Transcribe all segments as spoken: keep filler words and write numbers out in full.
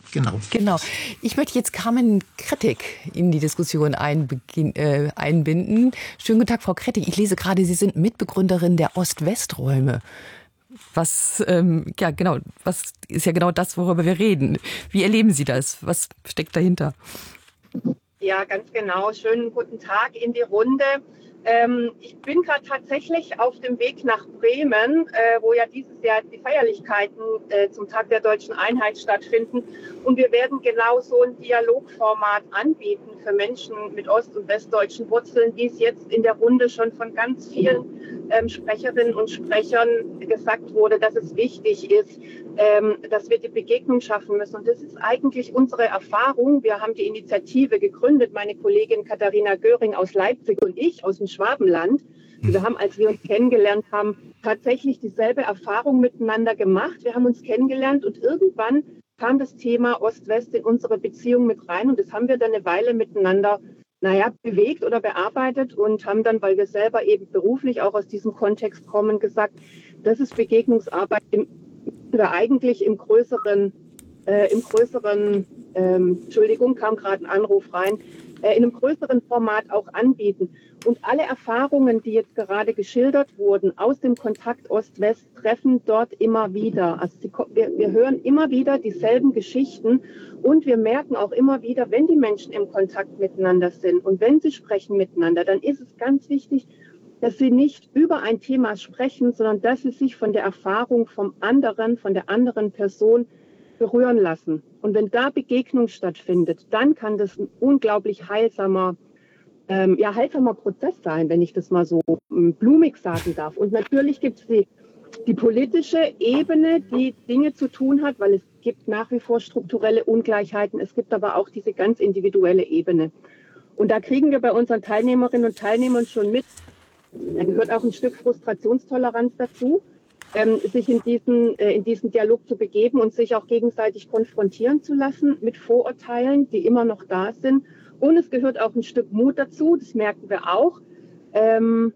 Genau. Genau. Ich möchte jetzt Carmen Krettig in die Diskussion einbeginn, äh, einbinden. Schönen guten Tag, Frau Krettig. Ich lese gerade, Sie sind Mitbegründerin der Ost-West-Räume. Was, ähm, ja genau, was ist ja genau das, worüber wir reden. Wie erleben Sie das? Was steckt dahinter? Ja, ganz genau. Schönen guten Tag in die Runde. Ähm, ich bin gerade tatsächlich auf dem Weg nach Bremen, äh, wo ja dieses Jahr die Feierlichkeiten äh, zum Tag der Deutschen Einheit stattfinden. Und wir werden genau so ein Dialogformat anbieten für Menschen mit ost- und westdeutschen Wurzeln, wie es jetzt in der Runde schon von ganz vielen ähm, Sprecherinnen und Sprechern gesagt wurde, dass es wichtig ist, ähm, dass wir die Begegnung schaffen müssen. Und das ist eigentlich unsere Erfahrung. Wir haben die Initiative gegründet, meine Kollegin Katharina Göring aus Leipzig und ich aus dem Schwabenland. Wir haben, als wir uns kennengelernt haben, tatsächlich dieselbe Erfahrung miteinander gemacht. Wir haben uns kennengelernt und irgendwann kam das Thema Ost-West in unsere Beziehung mit rein. Und das haben wir dann eine Weile miteinander, naja, bewegt oder bearbeitet und haben dann, weil wir selber eben beruflich auch aus diesem Kontext kommen, gesagt, das ist Begegnungsarbeit, im, wir eigentlich im größeren, äh, im größeren, ähm, Entschuldigung, kam gerade ein Anruf rein, äh, in einem größeren Format auch anbieten. Und alle Erfahrungen, die jetzt gerade geschildert wurden, aus dem Kontakt Ost-West, treffen dort immer wieder. Also die, wir, wir hören immer wieder dieselben Geschichten und wir merken auch immer wieder, wenn die Menschen im Kontakt miteinander sind und wenn sie sprechen miteinander, dann ist es ganz wichtig, dass sie nicht über ein Thema sprechen, sondern dass sie sich von der Erfahrung vom anderen, von der anderen Person berühren lassen. Und wenn da Begegnung stattfindet, dann kann das ein unglaublich heilsamer Ähm, ja, heilsamer Prozess sein, wenn ich das mal so ähm, blumig sagen darf. Und natürlich gibt es die, die politische Ebene, die Dinge zu tun hat, weil es gibt nach wie vor strukturelle Ungleichheiten. Es gibt aber auch diese ganz individuelle Ebene. Und da kriegen wir bei unseren Teilnehmerinnen und Teilnehmern schon mit, da gehört auch ein Stück Frustrationstoleranz dazu, ähm, sich in diesen, äh, in diesen Dialog zu begeben und sich auch gegenseitig konfrontieren zu lassen mit Vorurteilen, die immer noch da sind. Und es gehört auch ein Stück Mut dazu, das merken wir auch, ähm,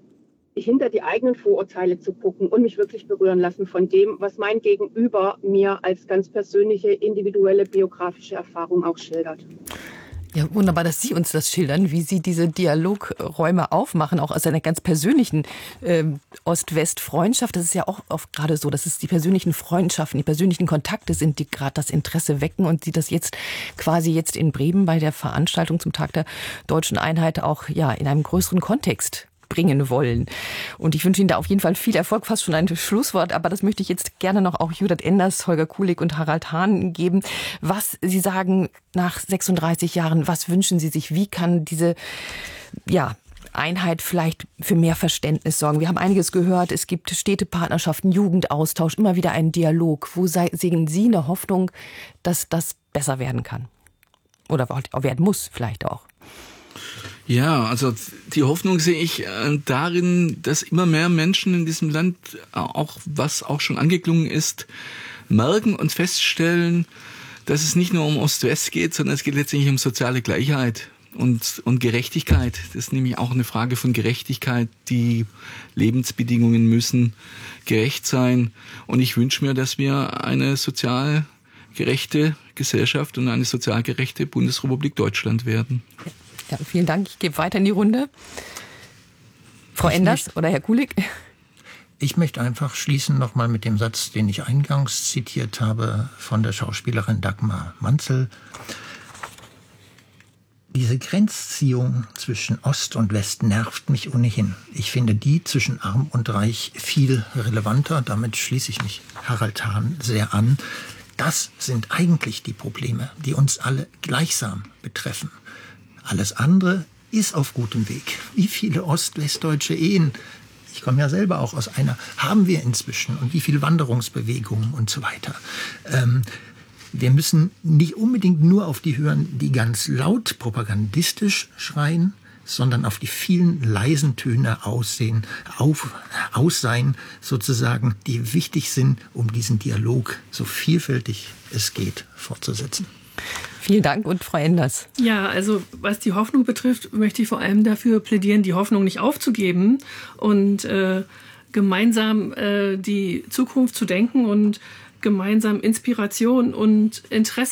hinter die eigenen Vorurteile zu gucken und mich wirklich berühren lassen von dem, was mein Gegenüber mir als ganz persönliche, individuelle, biografische Erfahrung auch schildert. Ja, wunderbar, dass Sie uns das schildern, wie Sie diese Dialogräume aufmachen, auch aus einer ganz persönlichen äh, Ost-West-Freundschaft. Das ist ja auch oft gerade so, dass es die persönlichen Freundschaften, die persönlichen Kontakte sind, die gerade das Interesse wecken und Sie das jetzt quasi jetzt in Bremen bei der Veranstaltung zum Tag der Deutschen Einheit auch ja in einem größeren Kontext bringen wollen. Und ich wünsche Ihnen da auf jeden Fall viel Erfolg, fast schon ein Schlusswort, aber das möchte ich jetzt gerne noch auch Judith Enders, Holger Kulig und Harald Hahn geben. Was Sie sagen nach sechsunddreißig Jahren, was wünschen Sie sich? Wie kann diese, ja, Einheit vielleicht für mehr Verständnis sorgen? Wir haben einiges gehört. Es gibt Städtepartnerschaften, Jugendaustausch, immer wieder einen Dialog. Wo sehen Sie eine Hoffnung, dass das besser werden kann? Oder werden muss vielleicht auch? Ja, also die Hoffnung sehe ich äh, darin, dass immer mehr Menschen in diesem Land, auch was auch schon angeklungen ist, merken und feststellen, dass es nicht nur um Ost-West geht, sondern es geht letztendlich um soziale Gleichheit und, und Gerechtigkeit. Das ist nämlich auch eine Frage von Gerechtigkeit. Die Lebensbedingungen müssen gerecht sein. Und ich wünsche mir, dass wir eine sozial gerechte Gesellschaft und eine sozial gerechte Bundesrepublik Deutschland werden. Ja, vielen Dank. Ich gebe weiter in die Runde. Frau ich Enders möchte, oder Herr Kulig? Ich möchte einfach schließen nochmal mit dem Satz, den ich eingangs zitiert habe von der Schauspielerin Dagmar Manzel. Diese Grenzziehung zwischen Ost und West nervt mich ohnehin. Ich finde die zwischen Arm und Reich viel relevanter. Damit schließe ich mich Harald Hahn sehr an. Das sind eigentlich die Probleme, die uns alle gleichsam betreffen. Alles andere ist auf gutem Weg. Wie viele ost-westdeutsche Ehen, ich komme ja selber auch aus einer, haben wir inzwischen und wie viele Wanderungsbewegungen und so weiter. Ähm, wir müssen nicht unbedingt nur auf die hören, die ganz laut propagandistisch schreien, sondern auf die vielen leisen Töne aussehen, auf, aussein sozusagen, die wichtig sind, um diesen Dialog so vielfältig es geht fortzusetzen. Vielen Dank und Frau Enders. Ja, also was die Hoffnung betrifft, möchte ich vor allem dafür plädieren, die Hoffnung nicht aufzugeben und äh, gemeinsam äh, die Zukunft zu denken und gemeinsam Inspiration und Interesse